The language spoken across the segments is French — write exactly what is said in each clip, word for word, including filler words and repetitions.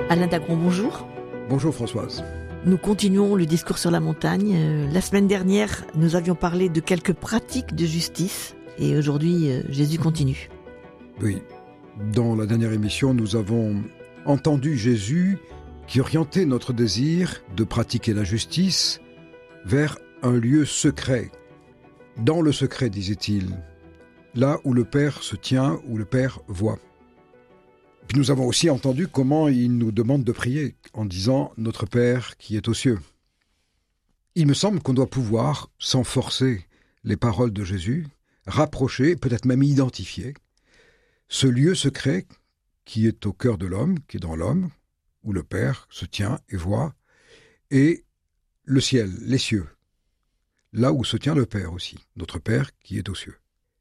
Alain Dagron, bonjour. Bonjour Françoise. Nous continuons le discours sur la montagne. Euh, la semaine dernière, nous avions parlé de quelques pratiques de justice et aujourd'hui, euh, Jésus continue. Oui, dans la dernière émission, nous avons entendu Jésus qui orientait notre désir de pratiquer la justice vers un lieu secret. Dans le secret, disait-il, là où le Père se tient, où le Père voit. Puis nous avons aussi entendu comment il nous demande de prier en disant « Notre Père qui est aux cieux ». Il me semble qu'on doit pouvoir, sans forcer les paroles de Jésus, rapprocher, peut-être même identifier, ce lieu secret qui est au cœur de l'homme, qui est dans l'homme, où le Père se tient et voit, et le ciel, les cieux, là où se tient le Père aussi, notre Père qui est aux cieux.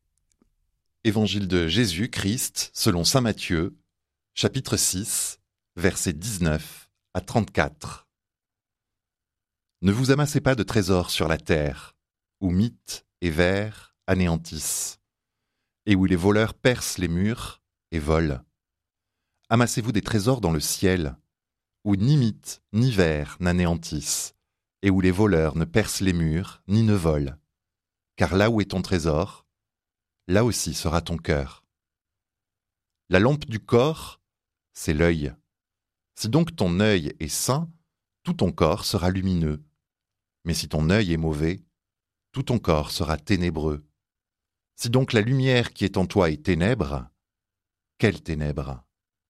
Évangile de Jésus-Christ selon saint Matthieu, chapitre six, versets dix-neuf à trente-quatre. Ne vous amassez pas de trésors sur la terre, où mythes et vers anéantissent, et où les voleurs percent les murs et volent. Amassez-vous des trésors dans le ciel, où ni mythes ni vers n'anéantissent, et où les voleurs ne percent les murs ni ne volent. Car là où est ton trésor, là aussi sera ton cœur. La lampe du corps, c'est l'œil. Si donc ton œil est sain, tout ton corps sera lumineux. Mais si ton œil est mauvais, tout ton corps sera ténébreux. Si donc la lumière qui est en toi est ténèbre, quelle ténèbre ?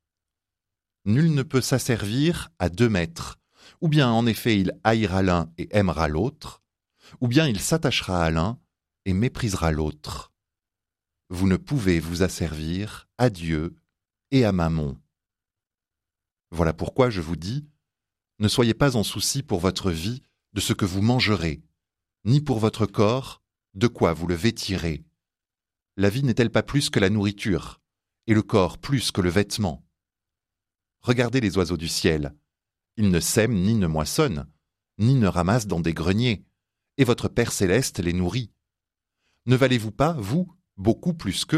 Nul ne peut s'asservir à deux maîtres, ou bien en effet il haïra l'un et aimera l'autre, ou bien il s'attachera à l'un et méprisera l'autre. Vous ne pouvez vous asservir à Dieu et à Mammon. Voilà pourquoi je vous dis, ne soyez pas en souci pour votre vie de ce que vous mangerez, ni pour votre corps de quoi vous le vêtirez. La vie n'est-elle pas plus que la nourriture, et le corps plus que le vêtement ? Regardez les oiseaux du ciel. Ils ne sèment ni ne moissonnent, ni ne ramassent dans des greniers, et votre Père céleste les nourrit. Ne valez-vous pas, vous, beaucoup plus qu'eux ?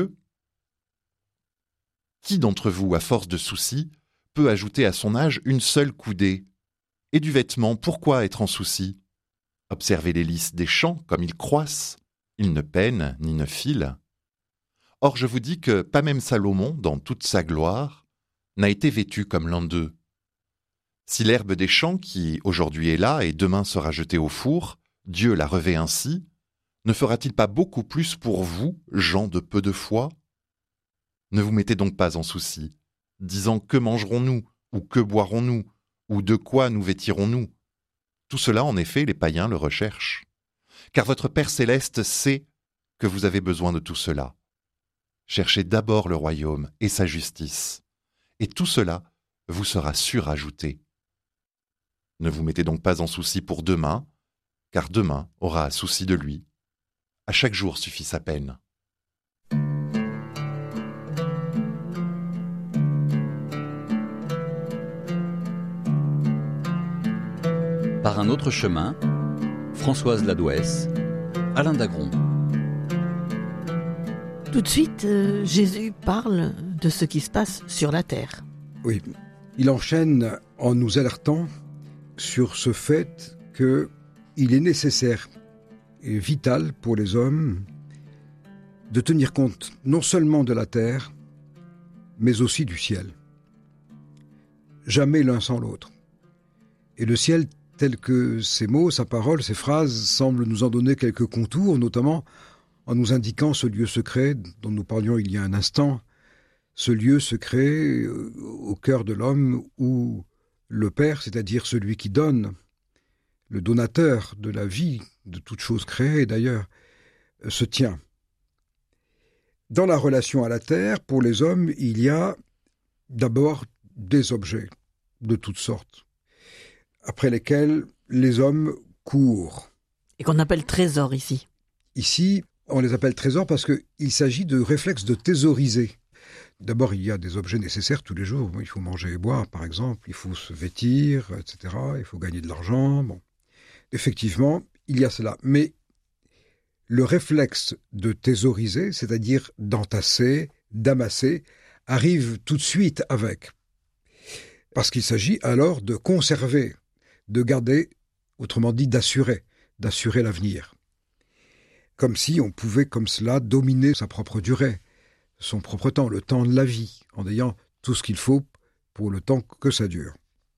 Qui d'entre vous, à force de soucis, peut ajouter à son âge une seule coudée ? Et du vêtement, pourquoi être en souci ? Observez les lys des champs comme ils croissent. Ils ne peinent ni ne filent. Or je vous dis que pas même Salomon, dans toute sa gloire, n'a été vêtu comme l'un d'eux. Si l'herbe des champs, qui aujourd'hui est là et demain sera jetée au four, Dieu la revêt ainsi, ne fera-t-il pas beaucoup plus pour vous, gens de peu de foi ? Ne vous mettez donc pas en souci, disant que mangerons-nous, ou que boirons-nous, ou de quoi nous vêtirons-nous ? Tout cela, en effet, les païens le recherchent. Car votre Père céleste sait que vous avez besoin de tout cela. Cherchez d'abord le royaume et sa justice, et tout cela vous sera surajouté. Ne vous mettez donc pas en souci pour demain, car demain aura souci de lui. À chaque jour suffit sa peine. Par un autre chemin, Françoise Ladouès, Alain Dagron. Tout de suite, euh, Jésus parle de ce qui se passe sur la terre. Oui, il enchaîne en nous alertant sur ce fait qu'il est nécessaire et vital pour les hommes de tenir compte non seulement de la terre, mais aussi du ciel. Jamais l'un sans l'autre. Et le ciel, tel que ses mots, sa parole, ses phrases, semblent nous en donner quelques contours, notamment en nous indiquant ce lieu secret dont nous parlions il y a un instant, ce lieu secret au cœur de l'homme où le Père, c'est-à-dire celui qui donne, le donateur de la vie, de toute chose créée d'ailleurs, se tient. Dans la relation à la terre, pour les hommes, il y a d'abord des objets de toutes sortes, après lesquels les hommes courent. Et qu'on appelle trésor ici. Ici, on les appelle trésors parce qu'il s'agit de réflexes de thésauriser. D'abord, il y a des objets nécessaires tous les jours. Il faut manger et boire, par exemple. Il faut se vêtir, et cetera. Il faut gagner de l'argent. Bon. Effectivement, il y a cela. Mais le réflexe de thésauriser, c'est-à-dire d'entasser, d'amasser, arrive tout de suite avec. Parce qu'il s'agit alors de conserver, de garder, autrement dit d'assurer, d'assurer l'avenir. Comme si on pouvait comme cela dominer sa propre durée, son propre temps, le temps de la vie, en ayant tout ce qu'il faut pour le temps que ça dure.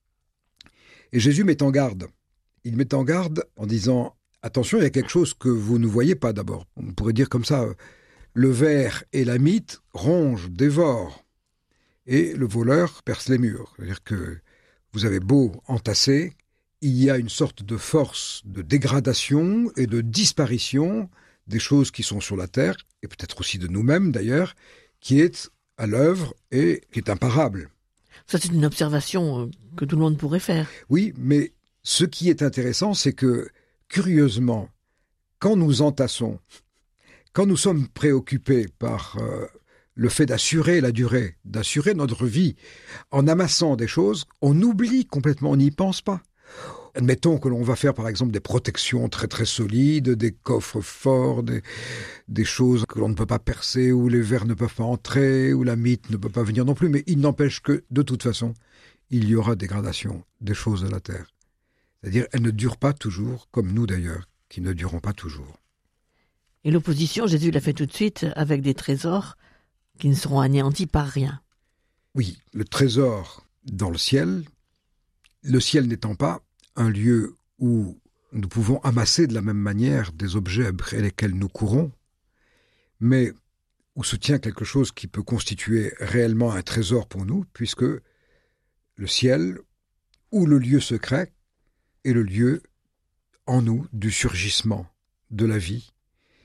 Et Jésus met en garde. Il met en garde en disant « Attention, il y a quelque chose que vous ne voyez pas d'abord. » On pourrait dire comme ça, le ver et la mythe rongent, dévorent, et le voleur perce les murs. C'est-à-dire que vous avez beau entasser, il y a une sorte de force de dégradation et de disparition des choses qui sont sur la terre, et peut-être aussi de nous-mêmes d'ailleurs, qui est à l'œuvre et qui est imparable. Ça, c'est une observation que tout le monde pourrait faire. Oui, mais ce qui est intéressant, c'est que, curieusement, quand nous entassons, quand nous sommes préoccupés par euh, le fait d'assurer la durée, d'assurer notre vie, en amassant des choses, on oublie complètement, on n'y pense pas. Admettons que l'on va faire par exemple des protections très très solides, des coffres forts, des, des choses que l'on ne peut pas percer, où les vers ne peuvent pas entrer, où la mythe ne peut pas venir non plus, mais il n'empêche que, de toute façon, il y aura dégradation des choses de la terre. C'est-à-dire, elles ne durent pas toujours, comme nous d'ailleurs, qui ne dureront pas toujours. Et l'opposition, Jésus l'a fait tout de suite avec des trésors qui ne seront anéantis par rien. Oui, le trésor dans le ciel, le ciel n'étant pas un lieu où nous pouvons amasser de la même manière des objets après lesquels nous courons, mais où se tient quelque chose qui peut constituer réellement un trésor pour nous, puisque le ciel, ou le lieu secret, est le lieu en nous du surgissement de la vie,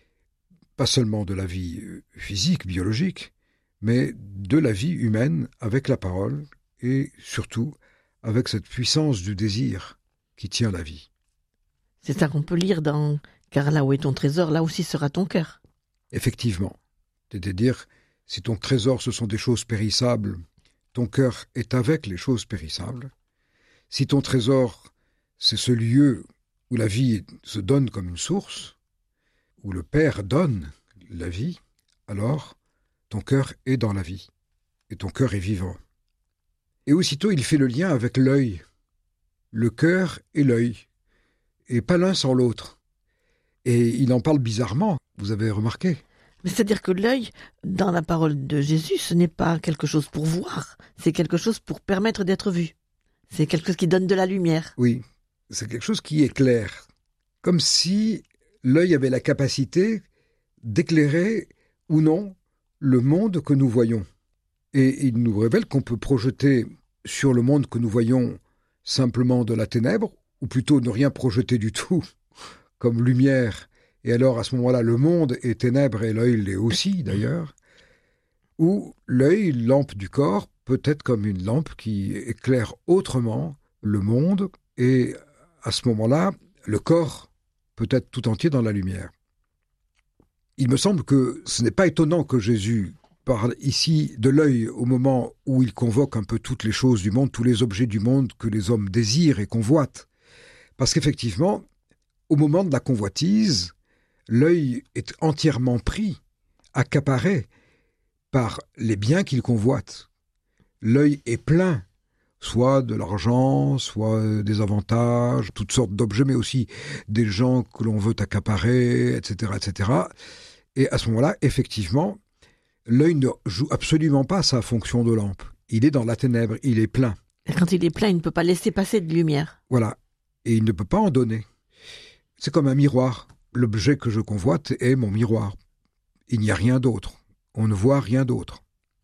pas seulement de la vie physique, biologique, mais de la vie humaine avec la parole et surtout avec cette puissance du désir qui tient la vie. C'est ça qu'on peut lire dans « Car là où est ton trésor, là aussi sera ton cœur ». Effectivement. C'est-à-dire, si ton trésor ce sont des choses périssables, ton cœur est avec les choses périssables. Si ton trésor, c'est ce lieu où la vie se donne comme une source, où le Père donne la vie, alors ton cœur est dans la vie, et ton cœur est vivant. Et aussitôt, il fait le lien avec l'œil. Le cœur et l'œil, et pas l'un sans l'autre. Et il en parle bizarrement, vous avez remarqué. Mais c'est-à-dire que l'œil, dans la parole de Jésus, ce n'est pas quelque chose pour voir, c'est quelque chose pour permettre d'être vu. C'est quelque chose qui donne de la lumière. Oui, c'est quelque chose qui éclaire. Comme si l'œil avait la capacité d'éclairer ou non le monde que nous voyons. Et il nous révèle qu'on peut projeter sur le monde que nous voyons simplement de la ténèbre, ou plutôt ne rien projeter du tout, comme lumière, et alors à ce moment-là, le monde est ténèbre et l'œil l'est aussi d'ailleurs, ou l'œil, lampe du corps, peut être comme une lampe qui éclaire autrement le monde, et à ce moment-là, le corps peut être tout entier dans la lumière. Il me semble que ce n'est pas étonnant que Jésus parle ici de l'œil au moment où il convoque un peu toutes les choses du monde, tous les objets du monde que les hommes désirent et convoitent. Parce qu'effectivement, au moment de la convoitise, l'œil est entièrement pris, accaparé par les biens qu'il convoite. L'œil est plein, soit de l'argent, soit des avantages, toutes sortes d'objets, mais aussi des gens que l'on veut accaparer, et cetera, et cetera. Et à ce moment-là, effectivement, l'œil ne joue absolument pas sa fonction de lampe. Il est dans la ténèbre, il est plein. Et quand il est plein, il ne peut pas laisser passer de lumière. Voilà. Et il ne peut pas en donner. C'est comme un miroir. L'objet que je convoite est mon miroir. Il n'y a rien d'autre. On ne voit rien d'autre.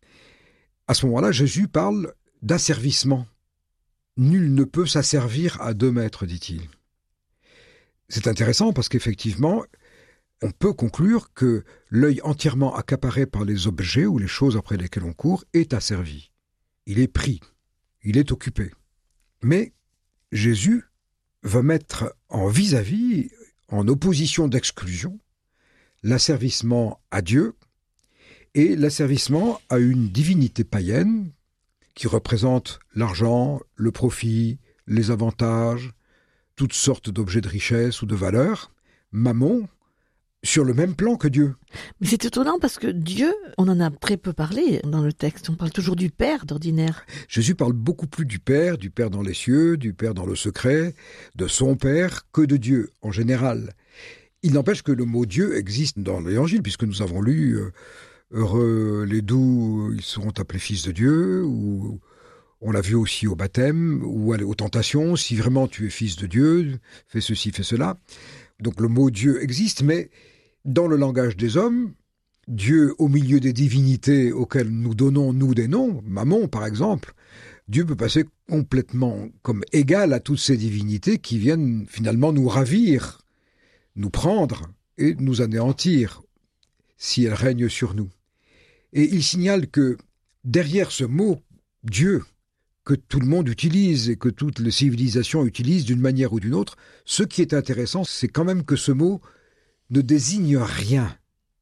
À ce moment-là, Jésus parle d'asservissement. Nul ne peut s'asservir à deux maîtres, dit-il. C'est intéressant parce qu'effectivement, on peut conclure que l'œil entièrement accaparé par les objets ou les choses après lesquelles on court est asservi. Il est pris, il est occupé. Mais Jésus va mettre en vis-à-vis, en opposition d'exclusion, l'asservissement à Dieu et l'asservissement à une divinité païenne qui représente l'argent, le profit, les avantages, toutes sortes d'objets de richesse ou de valeur, Mammon, sur le même plan que Dieu. Mais c'est étonnant parce que Dieu, on en a très peu parlé dans le texte. On parle toujours du Père d'ordinaire. Jésus parle beaucoup plus du Père, du Père dans les cieux, du Père dans le secret, de son Père, que de Dieu en général. Il n'empêche que le mot Dieu existe dans l'Évangile, puisque nous avons lu euh, « Heureux les doux, ils seront appelés fils de Dieu », ou on l'a vu aussi au baptême, ou aux tentations, « Si vraiment tu es fils de Dieu, fais ceci, fais cela ». Donc le mot Dieu existe, mais dans le langage des hommes, Dieu au milieu des divinités auxquelles nous donnons, nous, des noms, Mammon par exemple, Dieu peut passer complètement comme égal à toutes ces divinités qui viennent finalement nous ravir, nous prendre et nous anéantir si elles règnent sur nous. Et il signale que derrière ce mot Dieu, que tout le monde utilise et que toutes les civilisations utilisent d'une manière ou d'une autre, ce qui est intéressant, c'est quand même que ce mot ne désigne rien.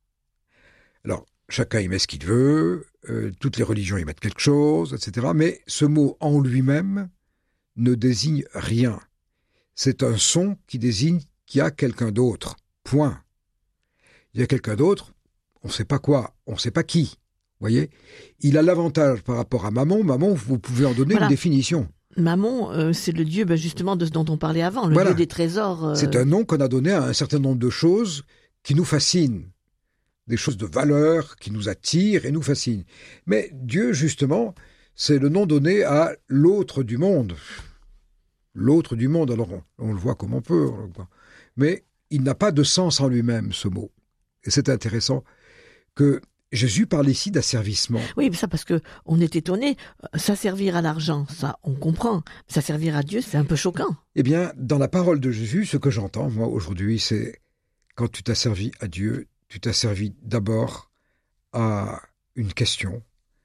Alors, chacun y met ce qu'il veut, euh, toutes les religions y mettent quelque chose, et cetera. Mais ce mot en lui-même ne désigne rien. C'est un son qui désigne qu'il y a quelqu'un d'autre. Point. Il y a quelqu'un d'autre, on ne sait pas quoi, on ne sait pas qui. Voyez, il a l'avantage par rapport à Mammon. Mammon, vous pouvez en donner voilà. une définition. Mammon, euh, c'est le dieu ben justement de ce dont on parlait avant, le voilà. dieu des trésors. Euh... C'est un nom qu'on a donné à un certain nombre de choses qui nous fascinent, des choses de valeur qui nous attirent et nous fascinent. Mais Dieu, justement, c'est le nom donné à l'autre du monde. L'autre du monde, alors on, on le voit comme on peut, mais il n'a pas de sens en lui-même, ce mot. Et c'est intéressant que Jésus parle ici d'asservissement. Oui, mais ça parce que on est étonné. S'asservir à l'argent, ça, on comprend. S'asservir à Dieu, c'est un peu choquant. Eh bien, dans la parole de Jésus, ce que j'entends, moi, aujourd'hui, c'est quand tu t'as servi à Dieu, tu t'as servi d'abord à une question,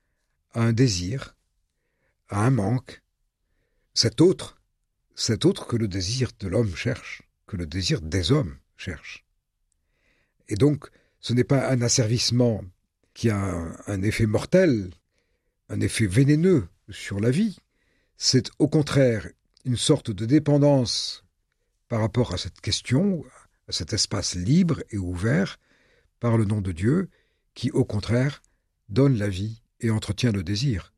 à un désir, à un manque. Cet autre, cet autre que le désir de l'homme cherche, que le désir des hommes cherche. Et donc, ce n'est pas un asservissement qui a un, un effet mortel, un effet vénéneux sur la vie. C'est au contraire une sorte de dépendance par rapport à cette question, à cet espace libre et ouvert par le nom de Dieu, qui au contraire donne la vie et entretient le désir.